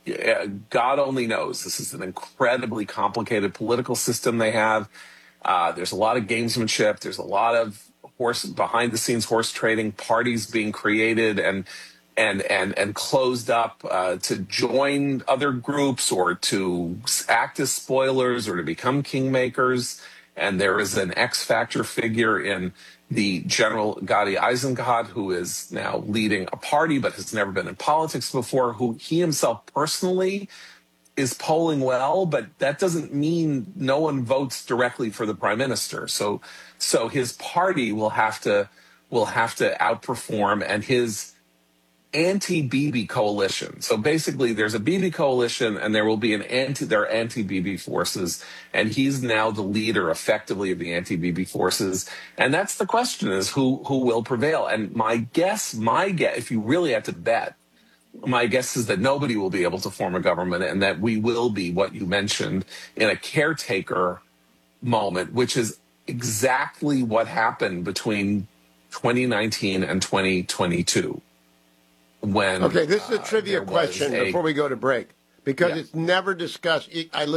God only knows. This is an incredibly complicated political system they have. There's a lot of gamesmanship. There's a lot of behind the scenes horse trading, parties being created and closed up to join other groups or to act as spoilers or to become kingmakers. And there is an X factor figure in the General Gadi Eisenkot, who is now leading a party but has never been in politics before, who he himself personally is polling well, but that doesn't mean no one votes directly for the prime minister. So his party will have to outperform, and his anti-Bibi coalition. So basically, there's a Bibi coalition, and there will be there are anti-Bibi forces, and he's now the leader, effectively, of the anti-Bibi forces. And that's the question: is who will prevail? And my guess, if you really had to bet, my guess is that nobody will be able to form a government, and that we will be what you mentioned in a caretaker moment, which is exactly what happened between 2019 and 2022. When okay, this is a trivia question before we go to break, because it's never discussed. I